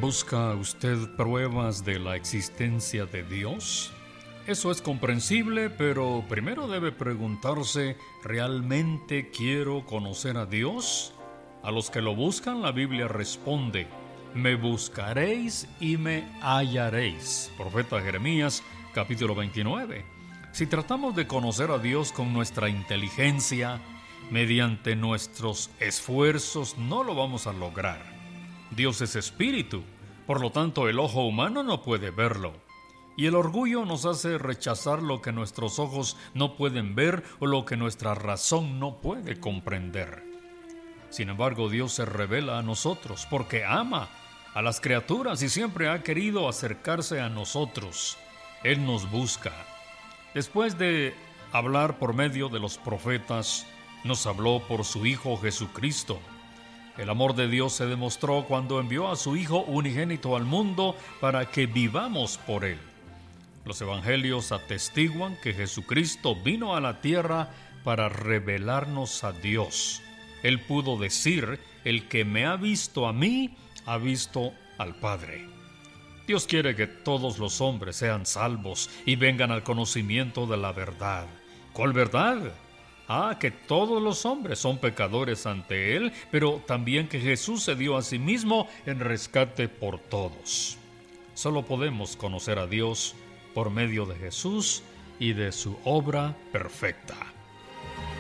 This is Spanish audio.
¿Busca usted pruebas de la existencia de Dios? Eso es comprensible, pero primero debe preguntarse, ¿realmente quiero conocer a Dios? A los que lo buscan, la Biblia responde, me buscaréis y me hallaréis. Profeta Jeremías, capítulo 29. Si tratamos de conocer a Dios con nuestra inteligencia, mediante nuestros esfuerzos, no lo vamos a lograr. Dios es espíritu, por lo tanto el ojo humano no puede verlo. Y el orgullo nos hace rechazar lo que nuestros ojos no pueden ver o lo que nuestra razón no puede comprender. Sin embargo, Dios se revela a nosotros porque ama a las criaturas y siempre ha querido acercarse a nosotros. Él nos busca. Después de hablar por medio de los profetas, nos habló por su Hijo Jesucristo. El amor de Dios se demostró cuando envió a su Hijo unigénito al mundo para que vivamos por Él. Los evangelios atestiguan que Jesucristo vino a la tierra para revelarnos a Dios. Él pudo decir, el que me ha visto a mí, ha visto al Padre. Dios quiere que todos los hombres sean salvos y vengan al conocimiento de la verdad. ¿Cuál verdad? Que todos los hombres son pecadores ante Él, pero también que Jesús se dio a sí mismo en rescate por todos. Solo podemos conocer a Dios por medio de Jesús y de su obra perfecta.